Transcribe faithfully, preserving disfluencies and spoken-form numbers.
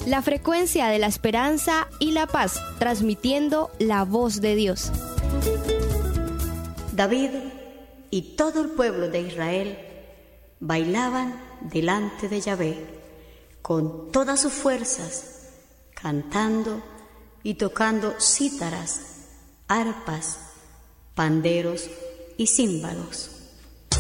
la frecuencia de la esperanza y la paz, transmitiendo la voz de Dios. David y todo el pueblo de Israel bailaban delante de Yahvé con todas sus fuerzas, cantando y tocando cítaras, arpas, panderos y címbalos.